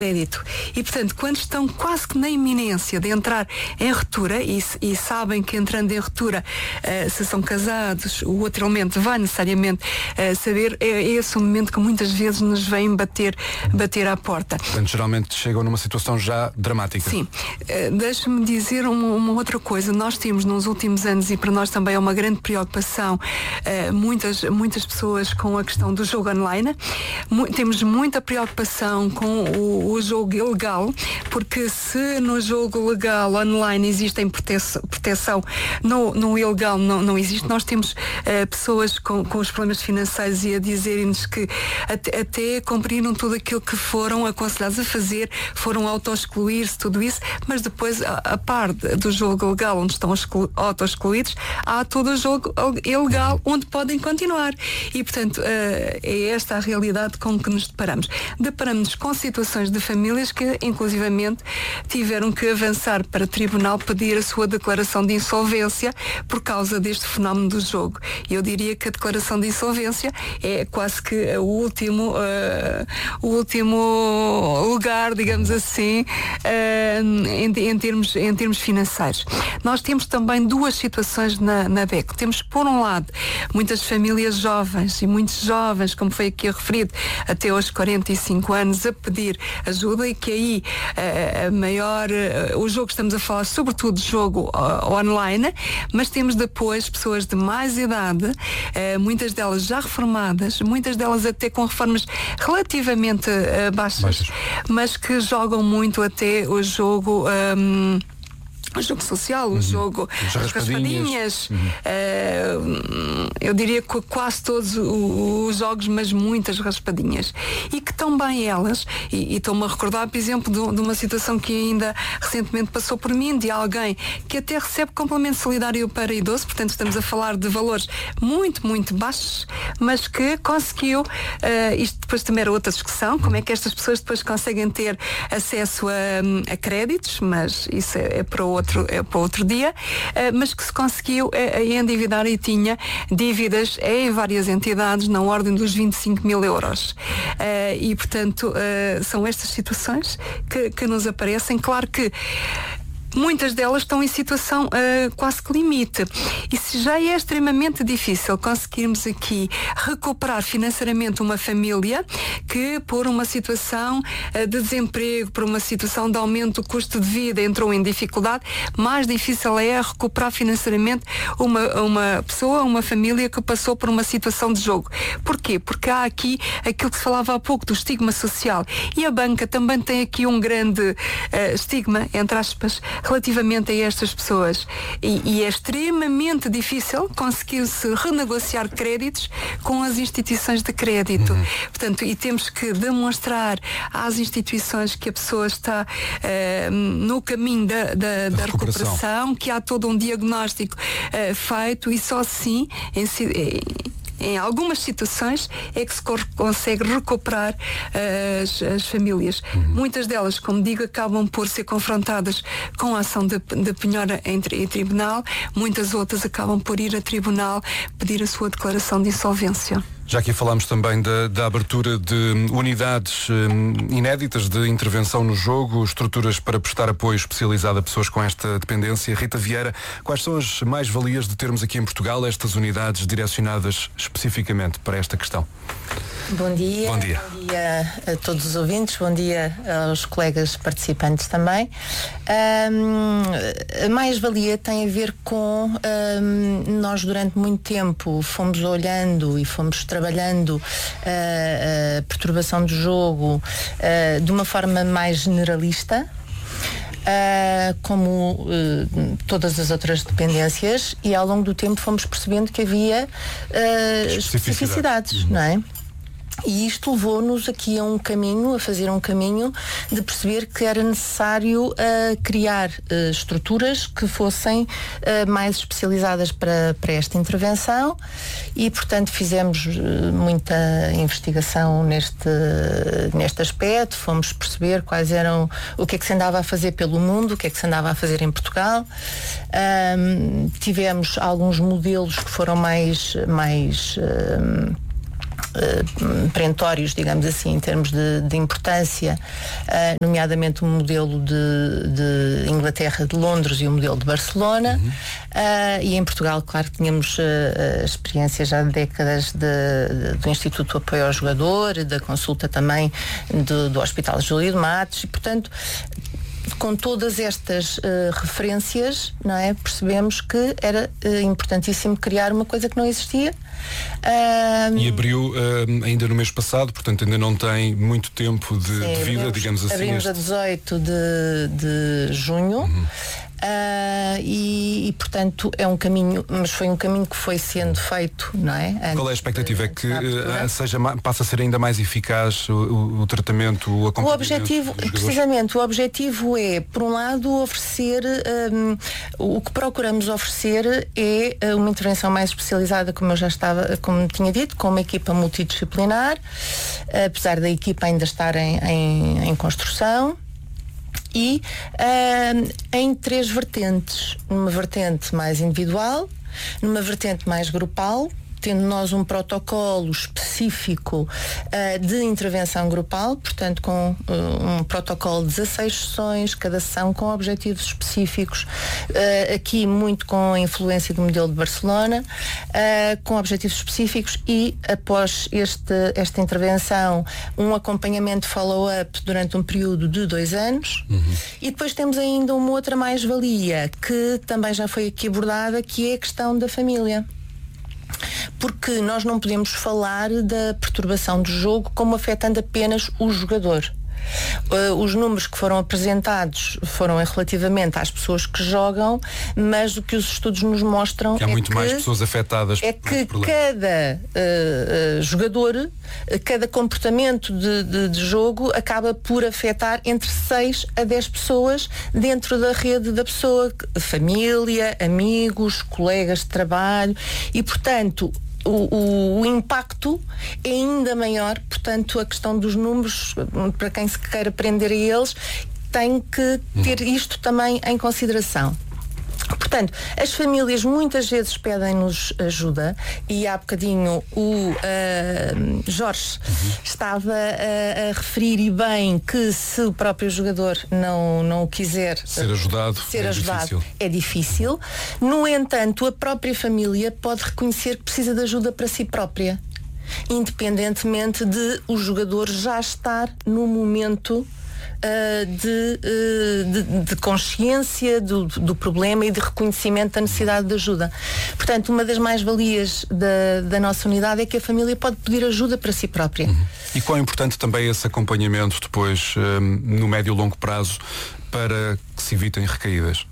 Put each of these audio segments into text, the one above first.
crédito. E, portanto, quando estão quase que na iminência de entrar em ruptura e sabem que entrando em ruptura, se são casados, o outro elemento vai necessariamente saber, é esse o momento que muitas vezes nos vem bater à porta. Portanto, geralmente chegam numa situação já dramática. Sim. Deixa-me dizer uma outra coisa. Nós temos nos últimos anos, e para nós também é uma grande preocupação, muitas pessoas com a questão do jogo online. Temos muita preocupação com o jogo ilegal, porque se no jogo legal online existem proteção, no ilegal não existe. Nós temos pessoas com os problemas financeiros e a dizerem-nos que até cumpriram tudo aquilo que foram aconselhados a fazer, foram auto-excluir-se, tudo isso, mas depois, a par do jogo legal, onde estão auto-excluídos, há todo o jogo ilegal onde podem continuar. E, portanto, é esta a realidade com que nos deparamos. Deparamos-nos com situações de famílias que, inclusivamente, tiveram que avançar para tribunal pedir a sua declaração de insolvência por causa deste fenómeno do jogo. Eu diria que a declaração de insolvência é quase que o último lugar, digamos assim, em termos financeiros. Nós temos também duas situações na DECO. Temos, por um lado, muitas famílias jovens e muitos jovens, como foi aqui referido, até aos 45 anos, a pedir ajuda, e que aí o jogo que estamos a falar, sobretudo jogo online, mas temos depois pessoas de mais idade, muitas delas já reformadas, muitas delas até com reformas relativamente baixas, mas que jogam muito até o jogo social, o jogo, as raspadinhas, eu diria que quase todos os jogos, mas muitas raspadinhas. E que também elas, e estou-me a recordar, por exemplo, de uma situação que ainda recentemente passou por mim, de alguém que até recebe complemento solidário para idoso, portanto estamos a falar de valores muito, muito baixos, mas que conseguiu, isto depois também era outra discussão, como é que estas pessoas depois conseguem ter acesso a créditos, mas isso é para outro dia, mas que se conseguiu endividar e tinha dívidas em várias entidades na ordem dos 25 mil euros. E, portanto, são estas situações que nos aparecem. Claro que muitas delas estão em situação quase que limite. E se já é extremamente difícil conseguirmos aqui recuperar financeiramente uma família que, por uma situação de desemprego, por uma situação de aumento do custo de vida, entrou em dificuldade, mais difícil é recuperar financeiramente uma pessoa, uma família que passou por uma situação de jogo. Porquê? Porque há aqui aquilo que se falava há pouco do estigma social. E a banca também tem aqui um grande estigma, entre aspas, relativamente a estas pessoas, e é extremamente difícil conseguir-se renegociar créditos com as instituições de crédito. Portanto, e temos que demonstrar às instituições que a pessoa está no caminho da recuperação, que há todo um diagnóstico feito, e só assim em algumas situações é que se consegue recuperar as famílias. Muitas delas, como digo, acabam por ser confrontadas com a ação de penhora em tribunal, muitas outras acabam por ir a tribunal pedir a sua declaração de insolvência. Já aqui falámos também da abertura de unidades inéditas de intervenção no jogo, estruturas para prestar apoio especializado a pessoas com esta dependência. Rita Vieira, quais são as mais-valias de termos aqui em Portugal estas unidades direcionadas especificamente para esta questão? Bom dia. Bom dia. Bom dia a todos os ouvintes, bom dia aos colegas participantes também. A mais-valia tem a ver com nós durante muito tempo fomos olhando e fomos trabalhando a perturbação do jogo de uma forma mais generalista, como todas as outras dependências, e ao longo do tempo fomos percebendo que havia especificidades, não é? E isto levou-nos aqui a fazer um caminho de perceber que era necessário criar estruturas que fossem mais especializadas para esta intervenção, e portanto fizemos muita investigação neste aspecto, fomos perceber quais eram, o que é que se andava a fazer pelo mundo, o que é que se andava a fazer em Portugal. Tivemos alguns modelos que foram mais perentórios, digamos assim, em termos de importância, nomeadamente o modelo de Inglaterra, de Londres, e o modelo de Barcelona. E em Portugal, claro que tínhamos a experiência já de décadas do Instituto de Apoio ao Jogador, da consulta também do Hospital Júlio de Matos, e portanto, com todas estas referências, não é, percebemos que era importantíssimo criar uma coisa que não existia. E abriu ainda no mês passado, portanto ainda não tem muito tempo de vida, digamos assim. Abrimos a 18 de junho. E portanto é um caminho, mas foi um caminho que foi sendo feito, não é? Qual é a expectativa? É que passe a ser ainda mais eficaz o tratamento, o acompanhamento? O objetivo, precisamente, o objetivo é, por um lado, oferecer, o que procuramos oferecer é uma intervenção mais especializada, como tinha dito, com uma equipa multidisciplinar, apesar da equipa ainda estar em construção. E em 3 vertentes, numa vertente mais individual, numa vertente mais grupal, tendo nós um protocolo específico de intervenção grupal, portanto com um protocolo de 16 sessões, cada sessão com objetivos específicos, aqui muito com a influência do modelo de Barcelona, com objetivos específicos, e após esta intervenção um acompanhamento follow-up durante um período de 2 anos. E depois temos ainda uma outra mais-valia que também já foi aqui abordada, que é a questão da família. Porque nós não podemos falar da perturbação do jogo como afetando apenas o jogador. Os números que foram apresentados foram relativamente às pessoas que jogam, mas o que os estudos nos mostram que há muito mais pessoas afetadas. É que cada jogador, cada comportamento de jogo acaba por afetar entre 6 a 10 pessoas dentro da rede da pessoa, família, amigos, colegas de trabalho, e portanto o impacto é ainda maior. Portanto, a questão dos números, para quem se queira prender a eles, tem que ter isto também em consideração. Portanto, as famílias muitas vezes pedem-nos ajuda, e há bocadinho o Jorge estava a referir, e bem, que se o próprio jogador não quiser ser ajudado, é difícil. No entanto, a própria família pode reconhecer que precisa de ajuda para si própria, independentemente de o jogador já estar no momento de consciência do problema e de reconhecimento da necessidade de ajuda. Portanto, uma das mais-valias da nossa unidade é que a família pode pedir ajuda para si própria. E quão importante também esse acompanhamento depois, no médio e longo prazo, para que se evitem recaídas?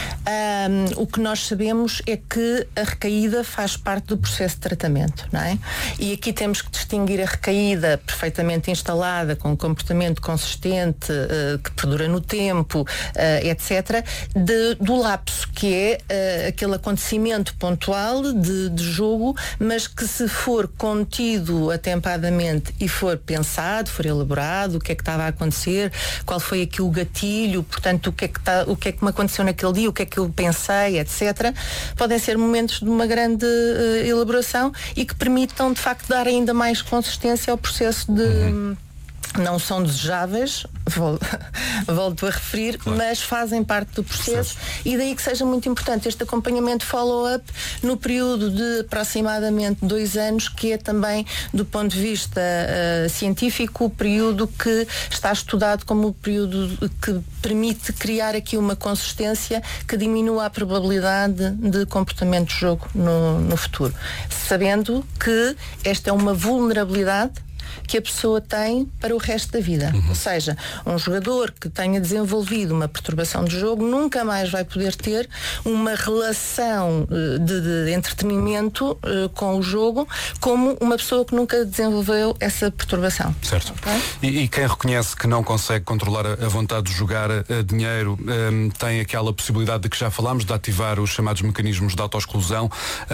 O que nós sabemos é que a recaída faz parte do processo de tratamento, não é? E aqui temos que distinguir a recaída perfeitamente instalada, com um comportamento consistente, que perdura no tempo, etc., do lapso, que é aquele acontecimento pontual de jogo, mas que, se for contido atempadamente e for pensado, for elaborado, o que é que estava a acontecer, qual foi aqui o gatilho, portanto, o que é que me aconteceu naquele dia, o que é que eu pensei, etc., podem ser momentos de uma grande elaboração e que permitam, de facto, dar ainda mais consistência ao processo de... Não são desejáveis, volto a referir, claro, mas fazem parte do processo, e daí que seja muito importante este acompanhamento follow-up no período de aproximadamente 2 anos, que é também, do ponto de vista científico, o período que está estudado como o período que permite criar aqui uma consistência que diminua a probabilidade de comportamento de jogo no futuro, sabendo que esta é uma vulnerabilidade que a pessoa tem para o resto da vida. Ou seja, um jogador que tenha desenvolvido uma perturbação de jogo nunca mais vai poder ter uma relação de entretenimento com o jogo como uma pessoa que nunca desenvolveu essa perturbação. Certo. Okay? E quem reconhece que não consegue controlar a vontade de jogar dinheiro, tem aquela possibilidade de que já falámos, de ativar os chamados mecanismos de autoexclusão.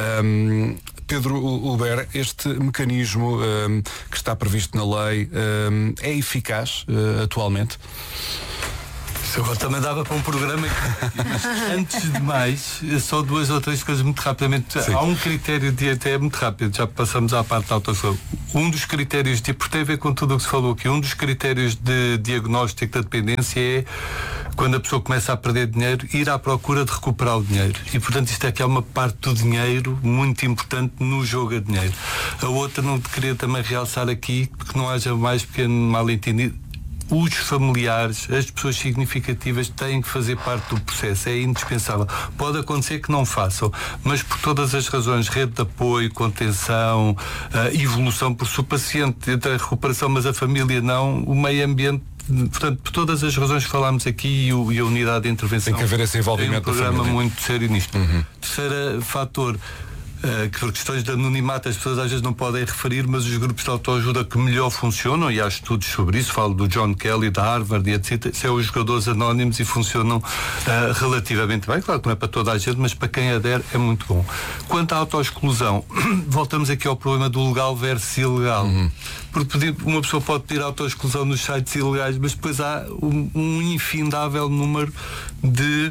Pedro Huber, este mecanismo que está previsto na lei é eficaz atualmente? Isso agora também dava para um programa mas antes de mais, só 2 ou 3 coisas muito rapidamente. Sim. Há um critério de até muito rápido, já passamos à parte da autoescola. Um dos critérios, porque tem a ver com tudo o que se falou aqui, um dos critérios de diagnóstico da dependência é quando a pessoa começa a perder dinheiro, ir à procura de recuperar o dinheiro. E portanto isto é que é uma parte do dinheiro muito importante no jogo a dinheiro. A outra, não queria também realçar aqui, que não haja mais pequeno mal entendido, os familiares, as pessoas significativas têm que fazer parte do processo, é indispensável. Pode acontecer que não façam, mas por todas as razões, rede de apoio, contenção, evolução, por se o paciente entra em recuperação, mas a família não, o meio ambiente, portanto, por todas as razões que falámos aqui e a unidade de intervenção. Tem que haver esse envolvimento. Tem um programa muito sério nisto. Terceiro fator, que por questões de anonimato as pessoas às vezes não podem referir, mas os grupos de autoajuda que melhor funcionam, e há estudos sobre isso, falo do John Kelly, da Harvard e etc., são os jogadores anónimos e funcionam relativamente bem. Claro que não é para toda a gente, mas para quem adere é muito bom. Quanto à autoexclusão, voltamos aqui ao problema do legal versus ilegal. Porque uma pessoa pode pedir autoexclusão nos sites ilegais, mas depois há um infindável número de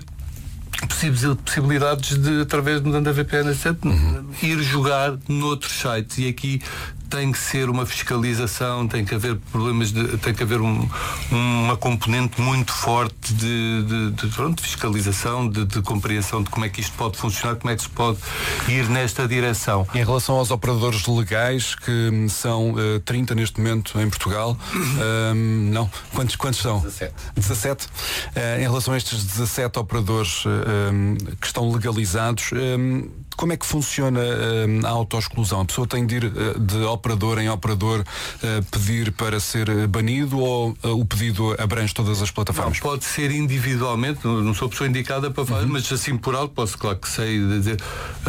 possibilidades de, através da VPN, etc., ir jogar noutros sites. E aqui tem que ser uma fiscalização, tem que haver tem que haver uma componente muito forte de fiscalização, de compreensão de como é que isto pode funcionar, como é que se pode ir nesta direção. Em relação aos operadores legais, que são 30 neste momento em Portugal, não, quantos são? 17. Em relação a estes 17 operadores que estão legalizados, como é que funciona a autoexclusão? A pessoa tem de ir de operador em operador pedir para ser banido, ou o pedido abrange todas as plataformas? Não, pode ser individualmente, não sou a pessoa indicada para falar, mas assim por alto posso, claro que sei dizer...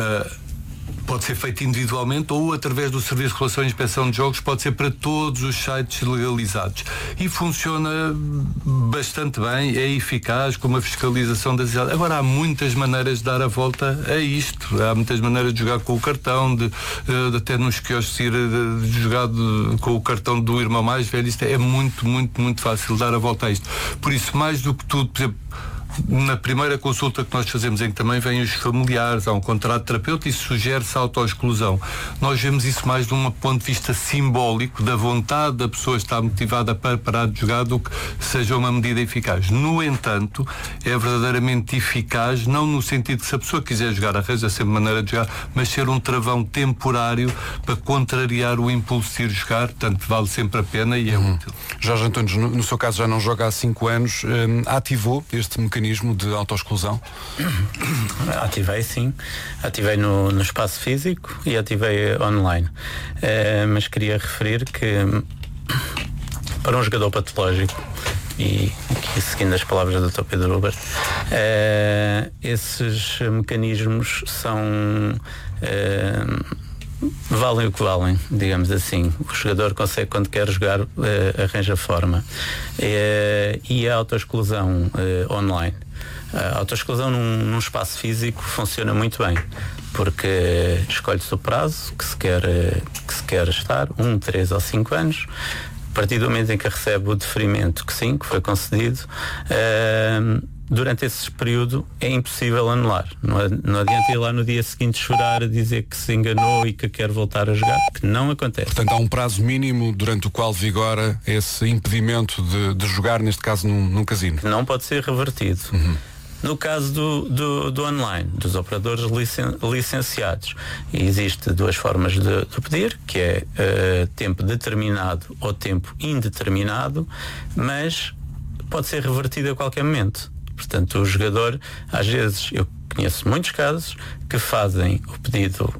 pode ser feito individualmente ou através do Serviço de Relação e Inspeção de Jogos, pode ser para todos os sites legalizados. E funciona bastante bem, é eficaz, com uma fiscalização das idades. Agora, há muitas maneiras de dar a volta a isto. Há muitas maneiras de jogar com o cartão, de até nos quiosques ir de jogar com o cartão do irmão mais velho. Isto é muito, muito, muito fácil dar a volta a isto. Por isso, mais do que tudo, por exemplo, na primeira consulta que nós fazemos, em que também vêm os familiares, há um contrato de terapeuta e sugere-se a autoexclusão. Nós vemos isso mais de um ponto de vista simbólico, da vontade da pessoa estar motivada para parar de jogar, do que seja uma medida eficaz. No entanto, é verdadeiramente eficaz, não no sentido que se a pessoa quiser jogar, arranja sempre maneira de jogar, mas ser um travão temporário para contrariar o impulso de ir jogar. Portanto, vale sempre a pena e é útil. Jorge Antunes, no seu caso já não joga há 5 anos, ativou este mecanismo de autoexclusão? Ativei, sim. Ativei no espaço físico e ativei online. Mas queria referir que para um jogador patológico, e aqui seguindo as palavras do Dr. Pedro Huber, esses mecanismos são... valem o que valem, digamos assim. O jogador consegue, quando quer jogar, arranja forma. E a autoexclusão online. A autoexclusão num espaço físico funciona muito bem, porque escolhe-se o prazo que se quer estar, 1, 3 ou 5 anos. A partir do momento em que recebe o deferimento que foi concedido, durante esse período é impossível anular. Não adianta ir lá no dia seguinte chorar, a dizer que se enganou e que quer voltar a jogar, que não acontece. Portanto, há um prazo mínimo durante o qual vigora esse impedimento de jogar, neste caso num casino. Não pode ser revertido. No caso do online, dos operadores licenciados, existe 2 formas de pedir, que é tempo determinado ou tempo indeterminado, mas pode ser revertido a qualquer momento. Portanto, o jogador, às vezes, eu conheço muitos casos que fazem o pedido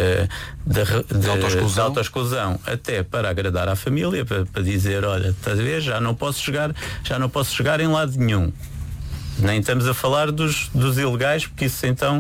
de autoexclusão até para agradar à família, para dizer, olha, estás a ver, já não posso jogar em lado nenhum. Nem estamos a falar dos ilegais, porque isso então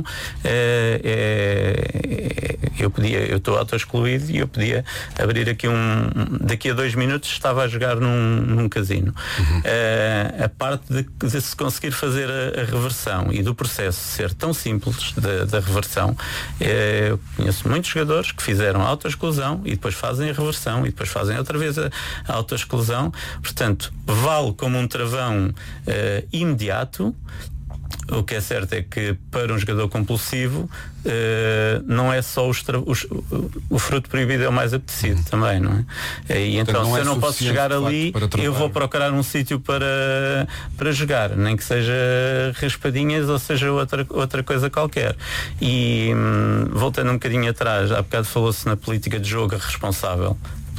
eu estou auto-excluído e eu podia abrir aqui daqui a 2 minutos estava a jogar num casino. A parte de se conseguir fazer a reversão e do processo ser tão simples da reversão, eu conheço muitos jogadores que fizeram auto-exclusão e depois fazem a reversão e depois fazem outra vez a auto-exclusão. Portanto, vale como um travão imediato. O que é certo é que para um jogador compulsivo não é só o fruto proibido é o mais apetecido também, não é? E então se eu não posso chegar ali, eu vou procurar um sítio para jogar, nem que seja raspadinhas ou seja outra coisa qualquer. E voltando um bocadinho atrás, há bocado falou-se na política de jogo responsável.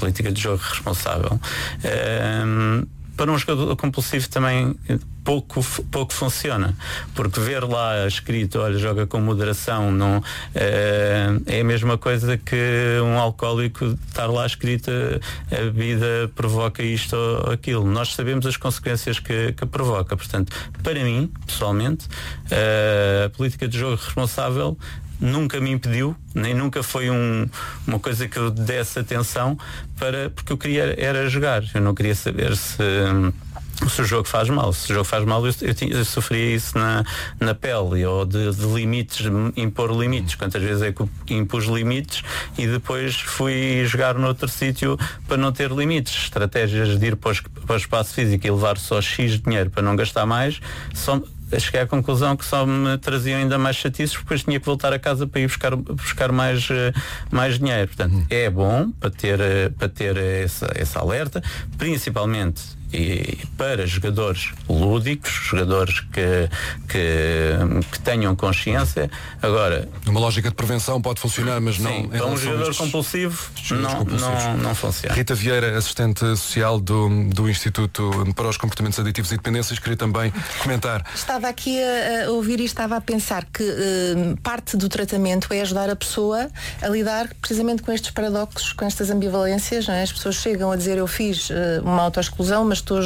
Para um jogador compulsivo também pouco funciona, porque ver lá escrito, olha, joga com moderação, não é a mesma coisa que um alcoólico estar lá escrito a bebida provoca isto ou aquilo. Nós sabemos as consequências que provoca. Portanto, para mim, pessoalmente, a política de jogo responsável nunca me impediu, nem nunca foi uma coisa que eu desse atenção porque eu queria era jogar. Eu não queria saber se o jogo faz mal. Se o jogo faz mal, eu sofria isso na pele, ou de limites, de impor limites. Quantas vezes é que eu impus limites e depois fui jogar noutro sítio para não ter limites. Estratégias de ir para o espaço físico e levar só X dinheiro para não gastar mais, cheguei à conclusão que só me traziam ainda mais chatices, porque depois tinha que voltar a casa para ir buscar mais dinheiro. Portanto, é bom para ter essa alerta, principalmente e para jogadores lúdicos, jogadores que tenham consciência. Agora, uma lógica de prevenção pode funcionar, mas não para um jogador compulsivo não funciona. Rita Vieira, assistente social do Instituto para os Comportamentos Aditivos e Dependências, queria também comentar. Estava aqui a ouvir e estava a pensar que parte do tratamento é ajudar a pessoa a lidar precisamente com estes paradoxos, com estas ambivalências, não é? As pessoas chegam a dizer: eu fiz uma autoexclusão, mas estou a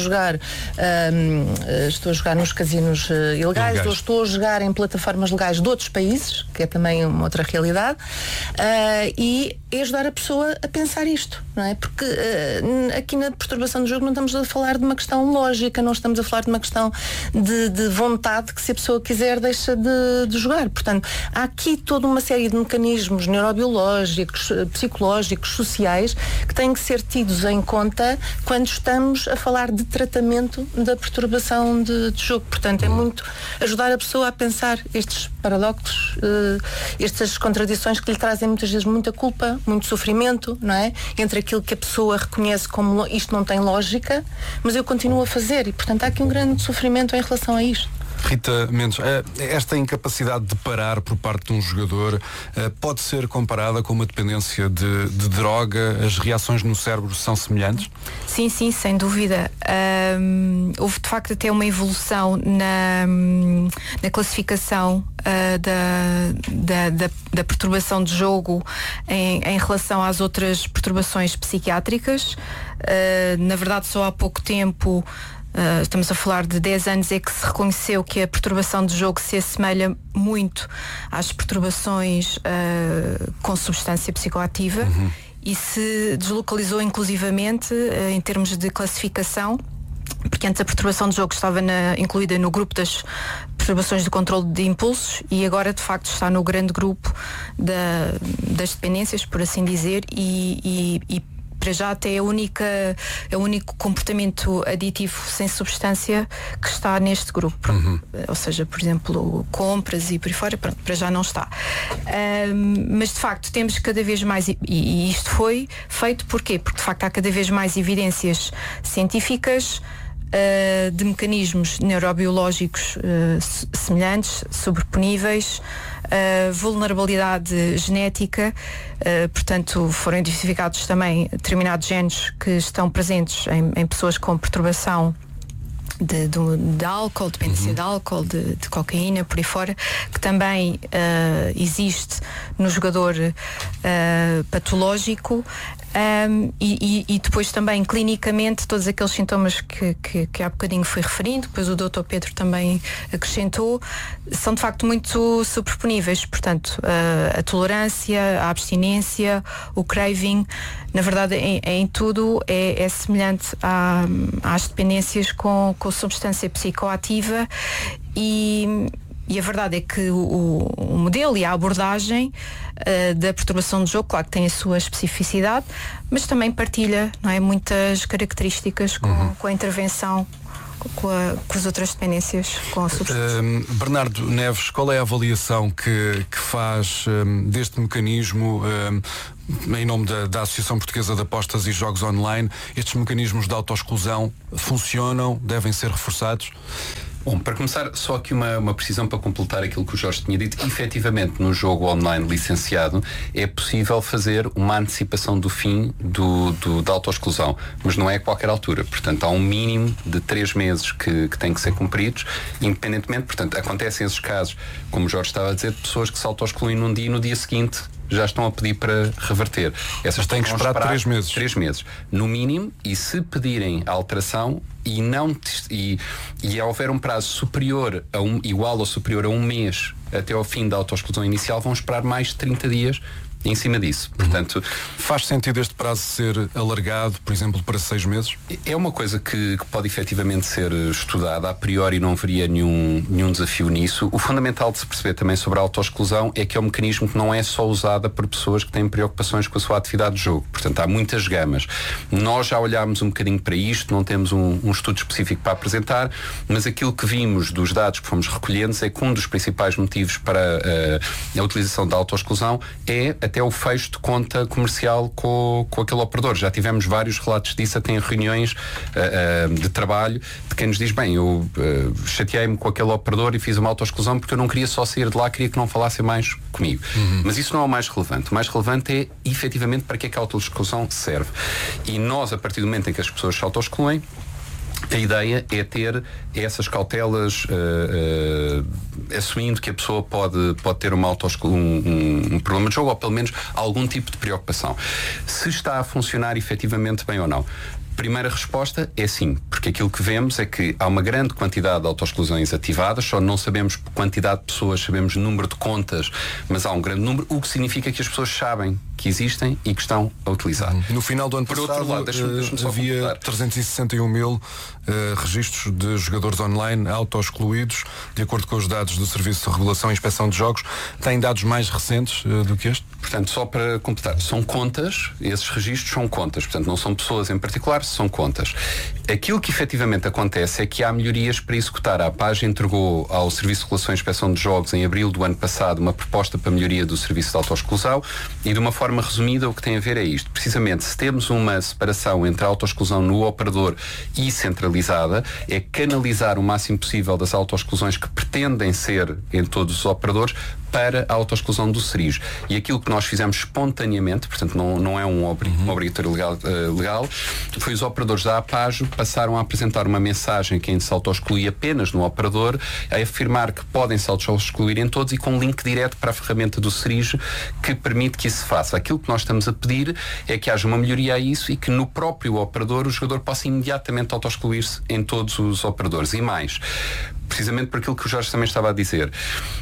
jogar nos casinos ilegais, ou estou a jogar em plataformas legais de outros países, que é também uma outra realidade, e é ajudar a pessoa a pensar isto, não é? Porque aqui na perturbação do jogo não estamos a falar de uma questão lógica, não estamos a falar de uma questão de vontade que, se a pessoa quiser, deixa de jogar. Portanto, há aqui toda uma série de mecanismos neurobiológicos, psicológicos, sociais, que têm que ser tidos em conta quando estamos a falar de tratamento da perturbação de jogo. Portanto, é muito ajudar a pessoa a pensar estes paradoxos, estas contradições que lhe trazem muitas vezes muita culpa, muito sofrimento, não é? Entre aquilo que a pessoa reconhece como isto não tem lógica, mas eu continuo a fazer, e portanto há aqui um grande sofrimento em relação a isto. Rita Mendes, esta incapacidade de parar por parte de um jogador pode ser comparada com uma dependência de droga? As reações no cérebro são semelhantes? Sim, sem dúvida. Houve de facto até uma evolução na classificação da perturbação de jogo em relação às outras perturbações psiquiátricas. Na verdade, só há pouco tempo, estamos a falar de 10 anos, é que se reconheceu que a perturbação de jogo se assemelha muito às perturbações com substância psicoativa, e se deslocalizou inclusivamente em termos de classificação, porque antes a perturbação de jogo estava incluída no grupo das perturbações de controle de impulsos, e agora de facto está no grande grupo das dependências, por assim dizer, e para já até é o único comportamento aditivo sem substância que está neste grupo. Ou seja, por exemplo, compras e por aí fora, pronto, para já não está. Mas de facto temos cada vez mais, e isto foi feito porquê? Porque de facto há cada vez mais evidências científicas de mecanismos neurobiológicos semelhantes, sobreponíveis, vulnerabilidade genética, portanto foram identificados também determinados genes que estão presentes em pessoas com perturbação de álcool, dependência de álcool, de cocaína, por aí fora, que também existe no jogador patológico. E depois também clinicamente todos aqueles sintomas que há bocadinho fui referindo, depois o Dr. Pedro também acrescentou, são de facto muito superponíveis. Portanto, a tolerância, a abstinência, o craving, na verdade em tudo é semelhante às dependências com substância psicoativa. E a verdade é que o modelo e a abordagem da perturbação do jogo, claro que tem a sua especificidade, mas também partilha, não é, muitas características com a intervenção, com as outras dependências, com a substância. Bernardo Neves, qual é a avaliação que faz deste mecanismo em nome da Associação Portuguesa de Apostas e Jogos Online? Estes mecanismos de autoexclusão funcionam? Devem ser reforçados? Bom, para começar, só aqui uma precisão para completar aquilo que o Jorge tinha dito. Efetivamente, no jogo online licenciado, é possível fazer uma antecipação do fim da autoexclusão, mas não é a qualquer altura. Portanto, há um mínimo de 3 meses que têm que ser cumpridos, independentemente. Portanto, acontecem esses casos, como o Jorge estava a dizer, de pessoas que se autoexcluem num dia e no dia seguinte já estão a pedir para reverter. Essas têm que esperar 3 meses. 3 meses, no mínimo, e se pedirem a alteração e houver um prazo superior igual ou superior a 1 mês até ao fim da autoexclusão inicial, vão esperar mais de 30 dias em cima disso. Portanto, faz sentido este prazo ser alargado, por exemplo, para 6 meses? É uma coisa que pode efetivamente ser estudada. A priori não haveria nenhum desafio nisso. O fundamental de se perceber também sobre a autoexclusão é que é um mecanismo que não é só usado por pessoas que têm preocupações com a sua atividade de jogo. Portanto, há muitas gamas. Nós já olhámos um bocadinho para isto, não temos um estudo específico para apresentar, mas aquilo que vimos dos dados que fomos recolhendo é que um dos principais motivos para a utilização da autoexclusão é até o fecho de conta comercial com aquele operador. Já tivemos vários relatos disso, até em reuniões de trabalho, de quem nos diz, bem, eu chateei-me com aquele operador e fiz uma autoexclusão porque eu não queria só sair de lá, queria que não falassem mais comigo. Mas isso não é o mais relevante. O mais relevante é, efetivamente, para que é que a autoexclusão serve. E nós, a partir do momento em que as pessoas se autoexcluem, a ideia é ter essas cautelas, assumindo que a pessoa pode ter um problema de jogo ou pelo menos algum tipo de preocupação. Se está a funcionar efetivamente bem ou não. Primeira resposta é sim, porque aquilo que vemos é que há uma grande quantidade de autoexclusões ativadas, só não sabemos quantidade de pessoas, sabemos número de contas, mas há um grande número, o que significa que as pessoas sabem que existem e que estão a utilizar. No final do ano passado, havia 361 mil registros de jogadores online autoexcluídos, de acordo com os dados do Serviço de Regulação e Inspeção de Jogos. Tem dados mais recentes do que este? Portanto, só para completar, são contas, esses registros são contas, portanto não são pessoas em particular, são contas. Aquilo que efetivamente acontece é que há melhorias para executar. A APAJ entregou ao Serviço de Regulação e Inspeção de Jogos em abril do ano passado uma proposta para melhoria do serviço de autoexclusão e de uma forma resumida o que tem a ver é isto. Precisamente, se temos uma separação entre a autoexclusão no operador e centralizada, é canalizar o máximo possível das autoexclusões que pretendem ser em todos os operadores para a autoexclusão do cerejo. E aquilo que nós fizemos espontaneamente, portanto não é um obrigatório legal, foi os operadores da APAJ passaram a apresentar uma mensagem que se autoexclui apenas no operador, a afirmar que podem se autoexcluir em todos e com um link direto para a ferramenta do cerejo que permite que isso se faça. Aquilo que nós estamos a pedir é que haja uma melhoria a isso e que no próprio operador o jogador possa imediatamente autoexcluir-se em todos os operadores. E mais, precisamente por aquilo que o Jorge também estava a dizer,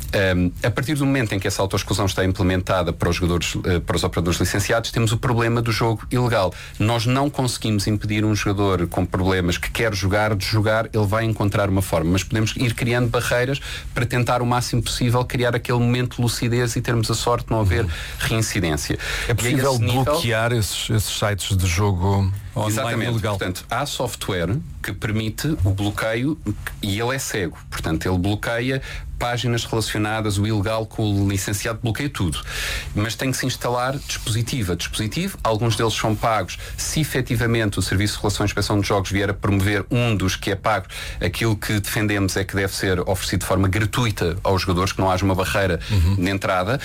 a partir do momento em que essa autoexclusão está implementada para os operadores licenciados, temos o problema do jogo ilegal. Nós não conseguimos impedir um jogador com problemas que quer jogar, de jogar, ele vai encontrar uma forma, mas podemos ir criando barreiras para tentar o máximo possível criar aquele momento de lucidez e termos a sorte de não haver reincidência. É possível bloquear esses sites de jogo online ilegal? Portanto, há software que permite o bloqueio e ele é cego. Portanto, ele bloqueia páginas relacionadas, o ilegal com o licenciado, bloqueia tudo. Mas tem que se instalar dispositivo a dispositivo. Alguns deles são pagos. Se efetivamente o Serviço de Regulação e Inspeção de Jogos vier a promover um dos que é pago, aquilo que defendemos é que deve ser oferecido de forma gratuita aos jogadores, que não haja uma barreira de entrada,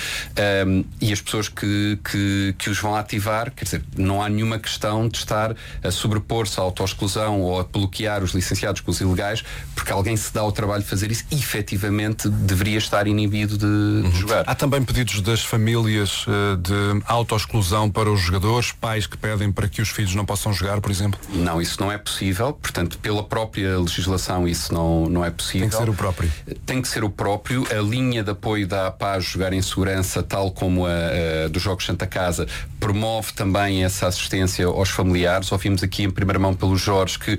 e as pessoas que os vão ativar, quer dizer, não há nenhuma questão de estar a sobrepor-se à autoexclusão ou a bloquear os licenciados com os ilegais, porque alguém se dá ao trabalho de fazer isso e efetivamente deveria estar inibido de jogar. Há também pedidos das famílias de autoexclusão para os jogadores, pais que pedem para que os filhos não possam jogar, por exemplo? Não, isso não é possível, portanto, pela própria legislação isso não é possível. Tem que ser o próprio. Tem que ser o próprio. A linha de apoio da APAS Jogar em Segurança, tal como a dos Jogos Santa Casa, promove também essa assistência aos familiares. Ouvimos aqui em primeira mão pelo Jorge que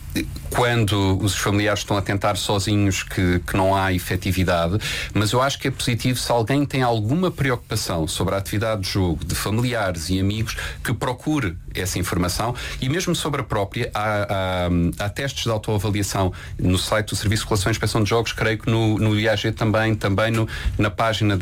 quando os familiares estão a tentar sozinhos que não há efetividade, mas eu acho que é positivo se alguém tem alguma preocupação sobre a atividade de jogo de familiares e amigos que procure essa informação, e mesmo sobre a própria há testes de autoavaliação no site do Serviço de Regulação e Inspeção de Jogos, creio que no IAG também na página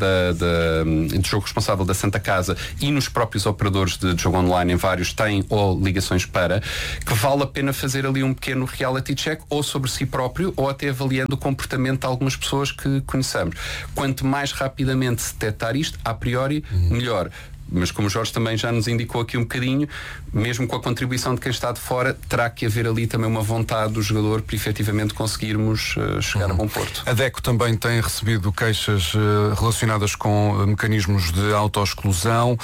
de jogo responsável da Santa Casa e nos próprios operadores de jogo online, em vários têm ou ligações para, que vale a pena fazer ali um pequeno reality check, ou sobre si próprio, ou até avaliando o comportamento de algumas pessoas que conhecemos. Quanto mais rapidamente se detectar isto, a priori, melhor. Mas como o Jorge também já nos indicou aqui um bocadinho, mesmo com a contribuição de quem está de fora, terá que haver ali também uma vontade do jogador para efetivamente conseguirmos chegar a bom porto. A DECO também tem recebido queixas relacionadas com mecanismos de autoexclusão.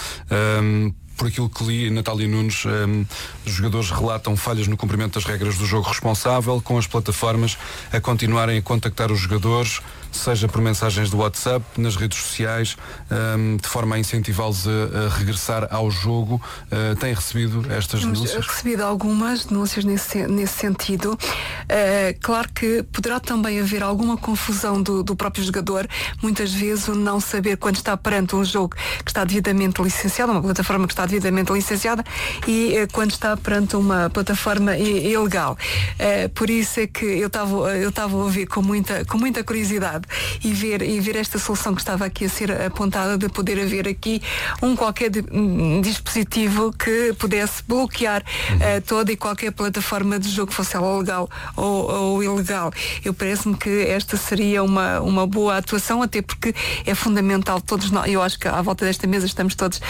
Por aquilo que li, Natália Nunes, os jogadores relatam falhas no cumprimento das regras do jogo responsável, com as plataformas a continuarem a contactar os jogadores, seja por mensagens do WhatsApp, nas redes sociais, de forma a incentivá-los a regressar ao jogo. Tem recebido estas denúncias? Temos recebido algumas denúncias nesse sentido. Claro que poderá também haver alguma confusão do próprio jogador, muitas vezes o não saber quando está perante um jogo que está devidamente licenciado, uma plataforma que está devidamente licenciada, e quando está perante uma plataforma ilegal. Por isso é que eu estava a ouvir com muita curiosidade e ver esta solução que estava aqui a ser apontada, de poder haver aqui qualquer dispositivo que pudesse bloquear toda e qualquer plataforma de jogo, fosse ela legal ou ilegal. Parece-me que esta seria uma boa atuação, até porque é fundamental todos nós, eu acho que à volta desta mesa estamos todos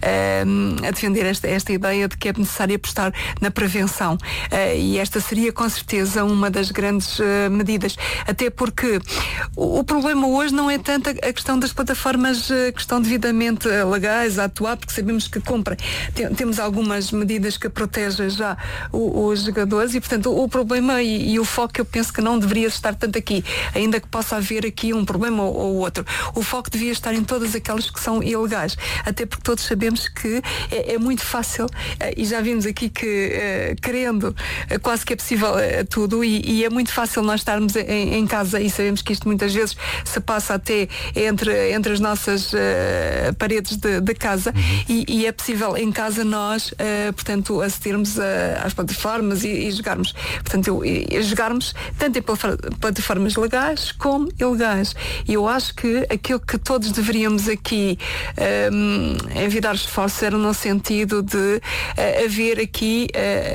a defender esta ideia de que é necessário apostar na prevenção, e esta seria com certeza uma das grandes medidas, até porque o problema hoje não é tanto a questão das plataformas que estão devidamente legais a atuar, porque sabemos que temos algumas medidas que protegem já os jogadores, e portanto o problema e o foco, eu penso que não deveria estar tanto aqui, ainda que possa haver aqui um problema ou outro. O foco devia estar em todas aquelas que são ilegais, até porque todos sabemos que é muito fácil, e já vimos aqui que querendo quase que é possível tudo, e é muito fácil nós estarmos em casa, e sabemos que isto muitas vezes se passa até entre as nossas paredes de casa, e é possível em casa nós portanto acedermos às plataformas e jogarmos, portanto jogarmos tanto em plataformas legais como ilegais. E eu acho que aquilo que todos deveríamos aqui envidar esforços era no sentido de haver aqui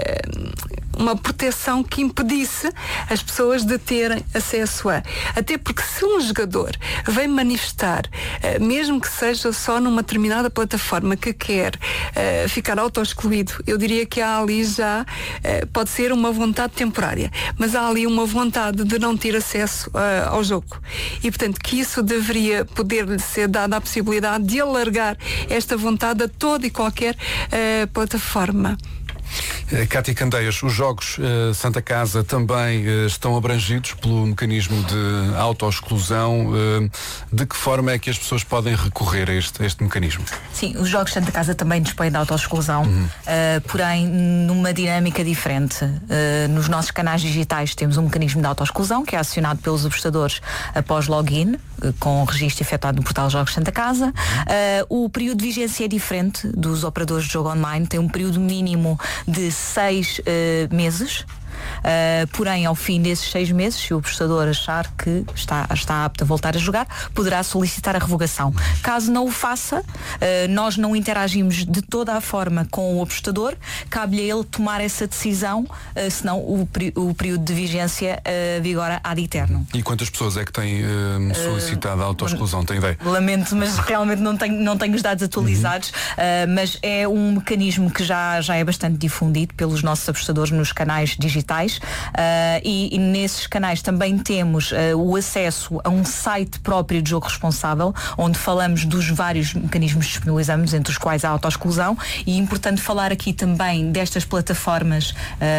uma proteção que impedisse as pessoas de terem acesso até porque se um jogador vem manifestar, mesmo que seja só numa determinada plataforma, que quer ficar auto-excluído, eu diria que há ali já pode ser uma vontade temporária, mas há ali uma vontade de não ter acesso ao jogo, e portanto que isso deveria poder ser dada a possibilidade de alargar esta vontade a toda e qualquer plataforma. Cátia Candeias, os Jogos Santa Casa também estão abrangidos pelo mecanismo de autoexclusão. De que forma é que as pessoas podem recorrer a este mecanismo? Sim, os Jogos Santa Casa também dispõem de autoexclusão, porém numa dinâmica diferente. Nos nossos canais digitais temos um mecanismo de autoexclusão que é acionado pelos apostadores após login, com o registro efetuado no portal Jogos Santa Casa. O período de vigência é diferente dos operadores de jogo online, tem um período mínimo de 6 meses. Porém, ao fim desses 6 meses, se o apostador achar que está apto a voltar a jogar, poderá solicitar a revogação. Caso não o faça, nós não interagimos de toda a forma com o apostador, cabe-lhe a ele tomar essa decisão, senão o período de vigência vigora ad eterno. E quantas pessoas é que têm solicitado a autoexclusão? Tem ideia? Lamento, mas realmente não tenho os dados atualizados, mas é um mecanismo que já é bastante difundido pelos nossos apostadores nos canais digitais, e nesses canais também temos o acesso a um site próprio de jogo responsável, onde falamos dos vários mecanismos que disponibilizamos, entre os quais a autoexclusão, e é importante falar aqui também destas plataformas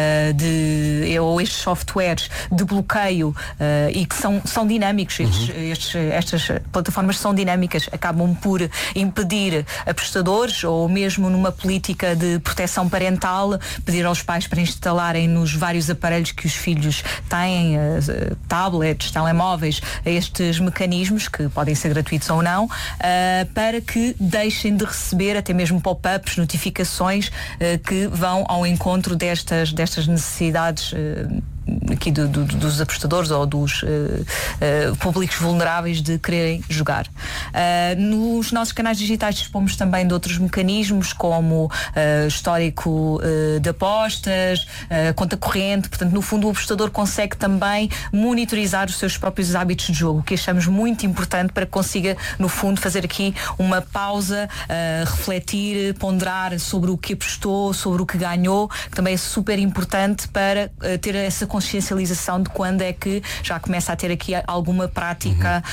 ou estes softwares de bloqueio, e que são dinâmicos. Estas plataformas são dinâmicas, acabam por impedir apostadores, ou mesmo numa política de proteção parental, pedir aos pais para instalarem nos vários aparelhos que os filhos têm, tablets, telemóveis, estes mecanismos, que podem ser gratuitos ou não, para que deixem de receber até mesmo pop-ups, notificações que vão ao encontro destas necessidades aqui dos apostadores ou dos públicos vulneráveis de quererem jogar. Nos nossos canais digitais dispomos também de outros mecanismos, como histórico de apostas, conta corrente. Portanto, no fundo, o apostador consegue também monitorizar os seus próprios hábitos de jogo, que achamos muito importante para que consiga, no fundo, fazer aqui uma pausa, refletir, ponderar sobre o que apostou, sobre o que ganhou, que também é super importante para ter essa consciencialização de quando é que já começa a ter aqui alguma prática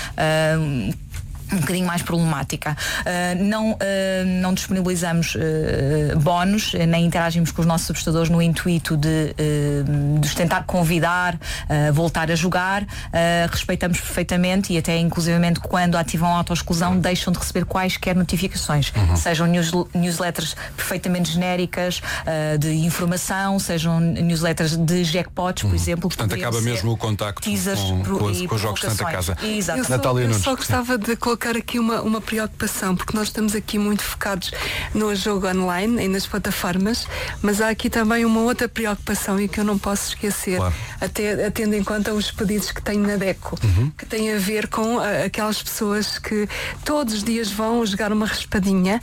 um bocadinho mais problemática. Não disponibilizamos bónus, nem interagimos com os nossos apostadores no intuito de os tentar convidar a voltar a jogar. Respeitamos perfeitamente, e até inclusivamente quando ativam a autoexclusão deixam de receber quaisquer notificações, sejam newsletters perfeitamente genéricas de informação, sejam newsletters de jackpots, por exemplo. Portanto, acaba mesmo o contacto com os jogos de Santa Casa. Natália Nunes. Eu só gostava de colocar aqui uma preocupação, porque nós estamos aqui muito focados no jogo online e nas plataformas, mas há aqui também uma outra preocupação, e que eu não posso esquecer, claro, até tendo em conta os pedidos que tenho na DECO, que tem a ver com aquelas pessoas que todos os dias vão jogar uma raspadinha,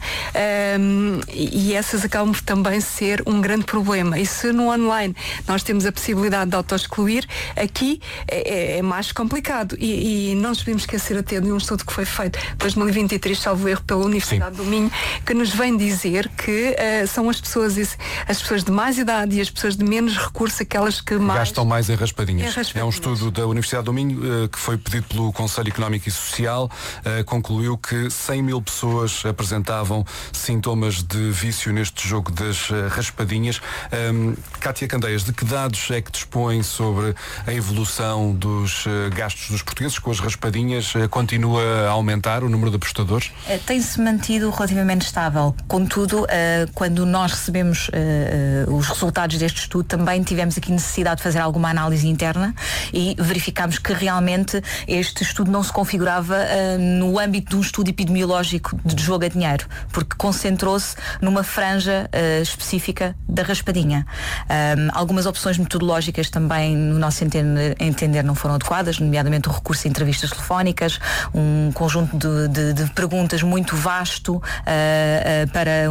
e essas acabam por também ser um grande problema. E se no online nós temos a possibilidade de auto-excluir, aqui é mais complicado, e não nos podemos esquecer até de um estudo que foi feito 2023, salvo erro, pela Universidade do Minho, que nos vem dizer que são as pessoas de mais idade e as pessoas de menos recurso aquelas que mais gastam mais em raspadinhas. É um estudo da Universidade do Minho que foi pedido pelo Conselho Económico e Social, concluiu que 100 mil pessoas apresentavam sintomas de vício neste jogo das raspadinhas. Cátia Candeias, de que dados é que dispõe sobre a evolução dos gastos dos portugueses com as raspadinhas? Continua a aumentar o número de apostadores? Tem-se mantido relativamente estável. Contudo, quando nós recebemos os resultados deste estudo, também tivemos aqui necessidade de fazer alguma análise interna e verificámos que realmente este estudo não se configurava no âmbito de um estudo epidemiológico de jogo a dinheiro, porque concentrou-se numa franja específica da raspadinha. Algumas opções metodológicas também, no nosso entender, não foram adequadas, nomeadamente o recurso a entrevistas telefónicas, um conjunto de perguntas muito vasto para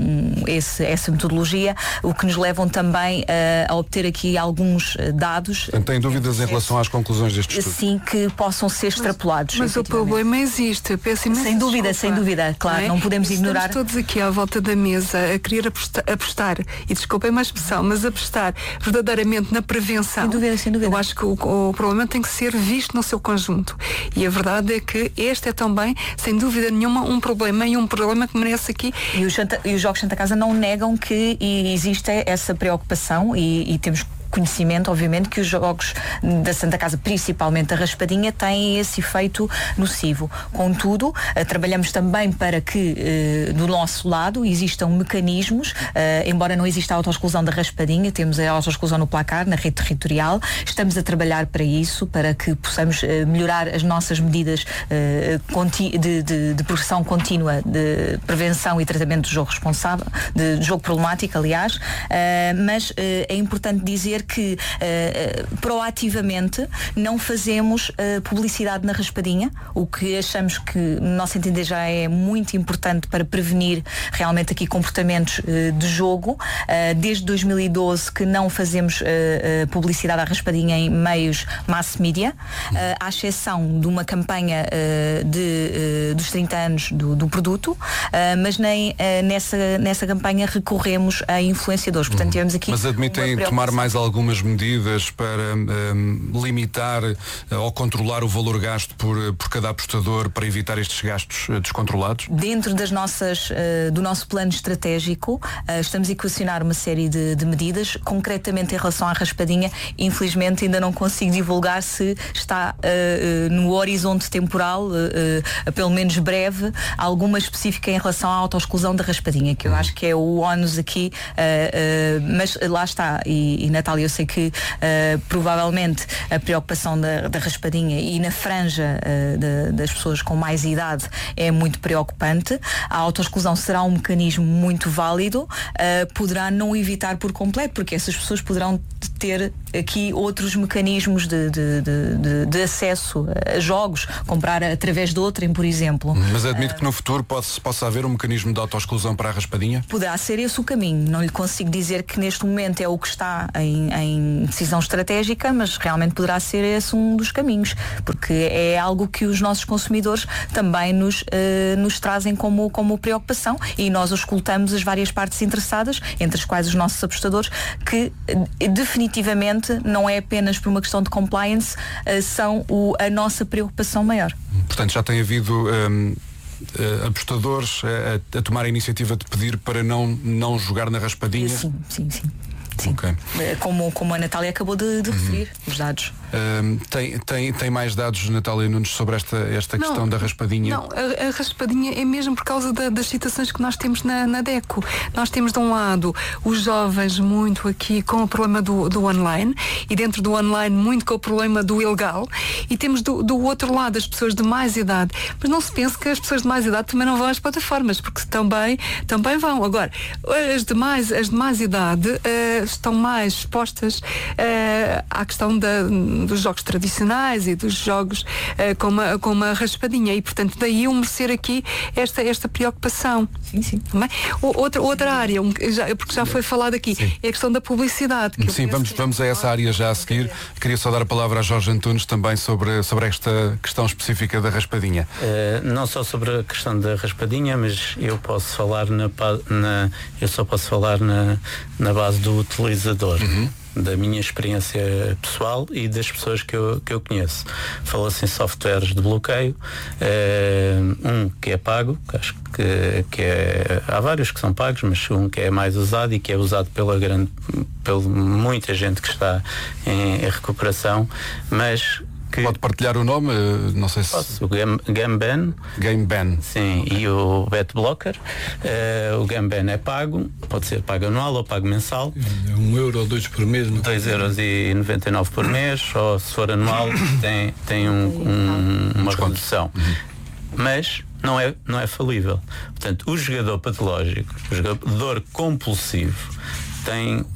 essa metodologia, o que nos levam também a obter aqui alguns dados. Tem dúvidas em relação às conclusões deste estudo? Sim, que possam ser extrapolados. Mas o problema existe. Sem dúvida, claro, não podemos ignorar. Estamos todos aqui à volta da mesa a querer apostar, e desculpem a expressão, mas apostar verdadeiramente na prevenção. Sem dúvida. Eu acho que o problema tem que ser visto no seu conjunto. E a verdade é que este é também, sem dúvida nenhuma, um problema, e um problema que merece aqui. E os Jogos Santa Casa não negam que existe essa preocupação, e temos conhecimento, obviamente, que os jogos da Santa Casa, principalmente a raspadinha, têm esse efeito nocivo. Contudo, trabalhamos também para que do nosso lado existam mecanismos, embora não exista a autoexclusão da raspadinha, temos a autoexclusão no placar, na rede territorial, estamos a trabalhar para isso, para que possamos melhorar as nossas medidas de progressão contínua de prevenção e tratamento do jogo responsável, de jogo problemático, aliás, mas é importante dizer que proativamente não fazemos publicidade na raspadinha, o que achamos que, no nosso entender, já é muito importante para prevenir realmente aqui comportamentos de jogo. Desde 2012 que não fazemos publicidade à raspadinha em meios mass media, à exceção de uma campanha dos 30 anos do produto, mas nem nessa campanha recorremos a influenciadores. Portanto, tivemos aqui. Mas admitem tomar mais algumas medidas para limitar ou controlar o valor gasto por cada apostador para evitar estes gastos descontrolados? Dentro do nosso plano estratégico, estamos a equacionar uma série de medidas. Concretamente em relação à raspadinha, infelizmente ainda não consigo divulgar se está no horizonte temporal, pelo menos breve, alguma específica em relação à autoexclusão da raspadinha, que eu acho que é o ónus aqui, mas lá está. E Natália, eu sei que provavelmente a preocupação da raspadinha e na franja das pessoas com mais idade é muito preocupante. A autoexclusão será um mecanismo muito válido, poderá não evitar por completo, porque essas pessoas poderão ter aqui outros mecanismos de acesso a jogos, comprar através de outrem, por exemplo. Mas admito que no futuro possa haver um mecanismo de autoexclusão para a raspadinha? Poderá ser esse o caminho. Não lhe consigo dizer que neste momento é o que está em decisão estratégica, mas realmente poderá ser esse um dos caminhos, porque é algo que os nossos consumidores também nos trazem como preocupação, e nós auscultamos as várias partes interessadas, entre as quais os nossos apostadores, que definitivamente não é apenas por uma questão de compliance, são a nossa preocupação maior. Portanto, já tem havido apostadores a tomar a iniciativa de pedir para não jogar na raspadinha? Sim. Okay. Como a Natália acabou de referir, os dados. Tem mais dados, Natália Nunes, sobre esta questão da raspadinha? Não, a raspadinha é mesmo por causa das situações que nós temos na DECO. Nós temos de um lado os jovens muito aqui com o problema do online, e dentro do online muito com o problema do ilegal, e temos do outro lado as pessoas de mais idade. Mas não se pense que as pessoas de mais idade também não vão às plataformas, porque também vão. Agora, as de mais idade estão mais expostas à questão dos jogos tradicionais e dos jogos com uma raspadinha, e portanto daí eu merecer aqui esta preocupação. Sim. Outra área, porque já foi falado aqui, é a questão da publicidade. Sim, vamos a essa área já a seguir. Queria só dar a palavra a Jorge Antunes também sobre esta questão específica da raspadinha. Não só sobre a questão da raspadinha, mas eu posso falar eu só posso falar na base do utilizador. Da minha experiência pessoal e das pessoas que eu conheço. Fala-se em softwares de bloqueio, um que é pago, acho que há vários que são pagos, mas um que é mais usado e que é usado pela muita gente que está em recuperação, mas pode partilhar o nome? Não sei se... Posso. O GameBan. Sim, e o BetBlocker. O GameBan é pago, pode ser pago anual ou pago mensal. É €1 ou 2 por mês. 2,99 por mês, ou se for anual tem uma redução. Mas não é falível. Portanto, o jogador patológico, o jogador compulsivo, tem,